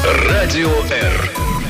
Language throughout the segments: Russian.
Радио Р.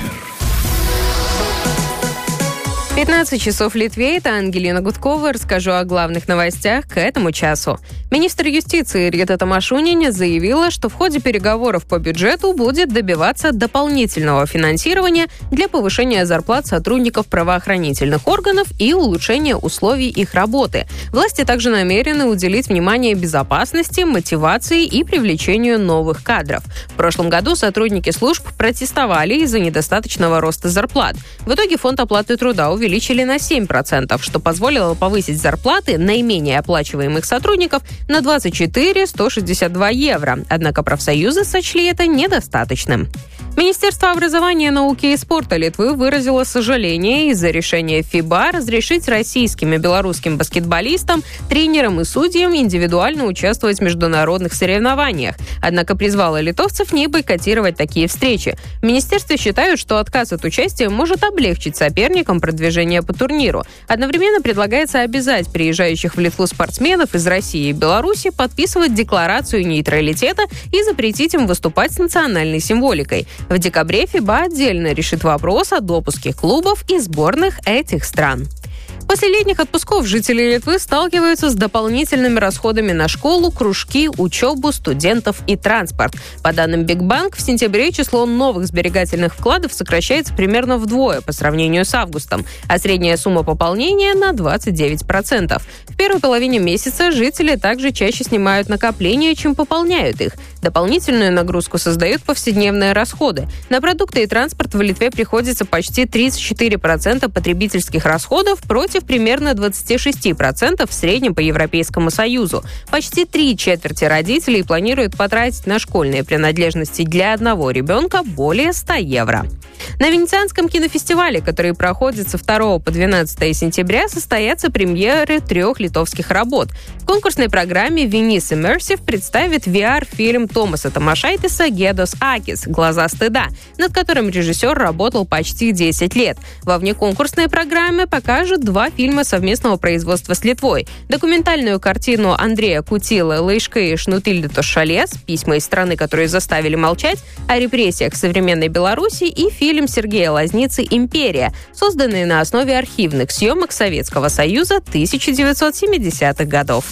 15 часов в Литве. Это Ангелина Гудкова. Расскажу о главных новостях к этому часу. Министр юстиции Рита Тамашунин заявила, что в ходе переговоров по бюджету будет добиваться дополнительного финансирования для повышения зарплат сотрудников правоохранительных органов и улучшения условий их работы. Власти также намерены уделить внимание безопасности, мотивации и привлечению новых кадров. В прошлом году сотрудники служб протестовали из-за недостаточного роста зарплат. В итоге фонд оплаты труда увеличили на 7%, что позволило повысить зарплаты наименее оплачиваемых сотрудников на 24 162 евро. Однако профсоюзы сочли это недостаточным. Министерство образования, науки и спорта Литвы выразило сожаление из-за решения ФИБА разрешить российским и белорусским баскетболистам, тренерам и судьям индивидуально участвовать в международных соревнованиях. Однако призвало литовцев не бойкотировать такие встречи. В министерстве считают, что отказ от участия может облегчить соперникам продвижение по турниру. Одновременно предлагается обязать приезжающих в Литву спортсменов из России и Беларуси подписывать декларацию нейтралитета и запретить им выступать с национальной символикой. В декабре ФИБА отдельно решит вопрос о допуске клубов и сборных этих стран. После летних отпусков жители Литвы сталкиваются с дополнительными расходами на школу, кружки, учебу, студентов и транспорт. По данным Бигбанк, в сентябре число новых сберегательных вкладов сокращается примерно вдвое по сравнению с августом, а средняя сумма пополнения на 29%. В первой половине месяца жители также чаще снимают накопления, чем пополняют их. Дополнительную нагрузку создают повседневные расходы. На продукты и транспорт в Литве приходится почти 34% потребительских расходов против примерно 26% в среднем по Европейскому Союзу. Почти 3/4 родителей планируют потратить на школьные принадлежности для одного ребенка более 100 евро. На Венецианском кинофестивале, который проходит со 2 по 12 сентября, состоятся премьеры 3 литовских работ. В конкурсной программе Venice Immersive представит VR-фильм Томаса Томашайтиса «Гедос Акис. Глаза стыда», над которым режиссер работал почти 10 лет. Во внеконкурсной программе покажут 2 фильма совместного производства с Литвой. Документальную картину Андрея Кутила «Лайшkai iš nutildytos šalies. Письма из страны, которые заставили молчать», о репрессиях в современной Беларуси и фильм Сергея Лазницы «Империя», созданный на основе архивных съемок Советского Союза 1970-х годов.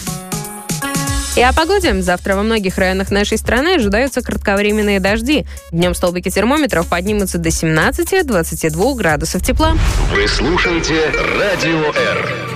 И о погоде. Завтра во многих районах нашей страны ожидаются кратковременные дожди. Днем столбики термометров поднимутся до 17-22 градусов тепла. Вы слушаете Радио Р.